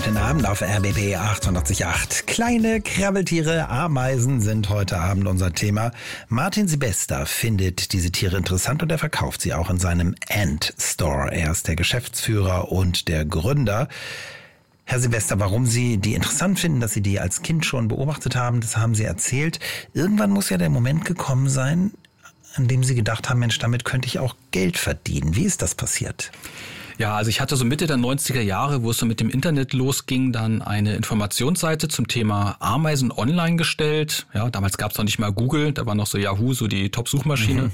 Guten Abend auf RBB 88.8. Kleine Krabbeltiere, Ameisen sind heute Abend unser Thema. Martin Sebesta findet diese Tiere interessant und er verkauft sie auch in seinem Ant Store. Er ist der Geschäftsführer und der Gründer. Herr Sebesta, warum Sie die interessant finden, dass Sie die als Kind schon beobachtet haben, das haben Sie erzählt. Irgendwann muss ja der Moment gekommen sein, an dem Sie gedacht haben, Mensch, damit könnte ich auch Geld verdienen. Wie ist das passiert? Ja, also ich hatte so Mitte der 90er Jahre, wo es so mit dem Internet losging, dann eine Informationsseite zum Thema Ameisen online gestellt. Ja, damals gab es noch nicht mal Google, da war noch so Yahoo, so die Top-Suchmaschine.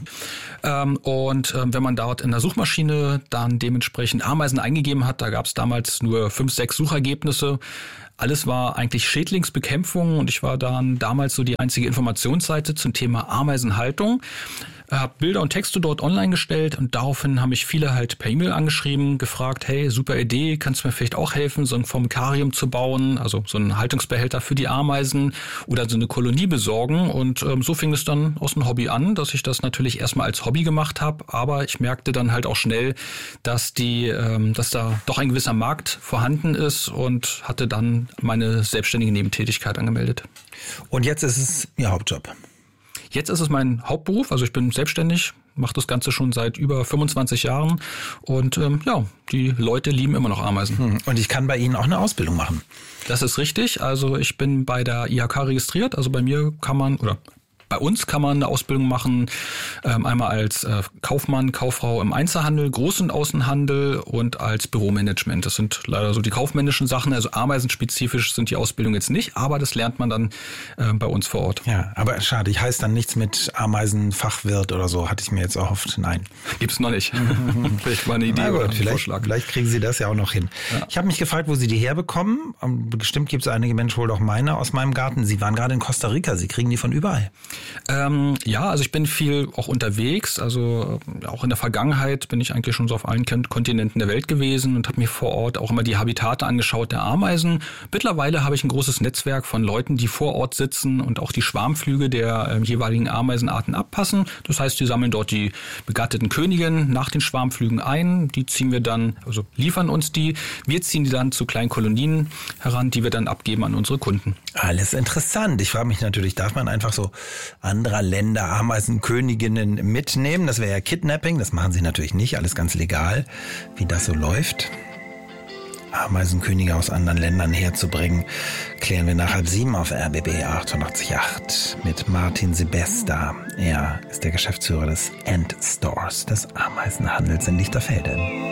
Wenn man dort in der Suchmaschine dann dementsprechend Ameisen eingegeben hat, da gab es damals nur 5, 6 Suchergebnisse. Alles war eigentlich Schädlingsbekämpfung und ich war dann damals so die einzige Informationsseite zum Thema Ameisenhaltung. Habe Bilder und Texte dort online gestellt und daraufhin haben mich viele halt per E-Mail angeschrieben, gefragt, hey, super Idee, kannst du mir vielleicht auch helfen, so ein Formikarium zu bauen, also so einen Haltungsbehälter für die Ameisen oder so eine Kolonie besorgen. Und so fing es dann aus dem Hobby an, dass ich das natürlich erstmal als Hobby gemacht habe, aber ich merkte dann halt auch schnell, dass da doch ein gewisser Markt vorhanden ist und hatte dann meine selbstständige Nebentätigkeit angemeldet. Und jetzt ist es Ihr Hauptjob? Jetzt ist es mein Hauptberuf, also ich bin selbstständig, mache das Ganze schon seit über 25 Jahren und die Leute lieben immer noch Ameisen. Und ich kann bei Ihnen auch eine Ausbildung machen? Das ist richtig, also ich bin bei der IHK registriert, also bei uns kann man eine Ausbildung machen, einmal als Kaufmann, Kauffrau im Einzelhandel, Groß- und Außenhandel und als Büromanagement. Das sind leider so die kaufmännischen Sachen, also ameisenspezifisch sind die Ausbildungen jetzt nicht, aber das lernt man dann bei uns vor Ort. Ja, aber schade, ich heiße dann nichts mit Ameisenfachwirt oder so, hatte ich mir jetzt erhofft. Nein. Gibt's noch nicht. Vielleicht mal eine Idee oder ein Vorschlag. Vielleicht kriegen Sie das ja auch noch hin. Ja. Ich habe mich gefragt, wo Sie die herbekommen. Bestimmt gibt es einige Menschen, wohl auch meine aus meinem Garten. Sie waren gerade in Costa Rica, Sie kriegen die von überall. Also ich bin viel auch unterwegs, also auch in der Vergangenheit bin ich eigentlich schon so auf allen Kontinenten der Welt gewesen und habe mir vor Ort auch immer die Habitate angeschaut der Ameisen. Mittlerweile habe ich ein großes Netzwerk von Leuten, die vor Ort sitzen und auch die Schwarmflüge der jeweiligen Ameisenarten abpassen. Das heißt, die sammeln dort die begatteten Königinnen nach den Schwarmflügen ein, die ziehen wir dann, also liefern uns die, wir ziehen die dann zu kleinen Kolonien heran, die wir dann abgeben an unsere Kunden. Alles interessant. Ich frage mich natürlich, darf man einfach so anderer Länder Ameisenköniginnen mitnehmen? Das wäre ja Kidnapping, das machen sie natürlich nicht, alles ganz legal, wie das so läuft. Ameisenkönige aus anderen Ländern herzubringen, klären wir nach 6:30 auf RBB 88.8 mit Martin Sebesta. Er ist der Geschäftsführer des Ant Stores, des Ameisenhandels in Lichterfelde.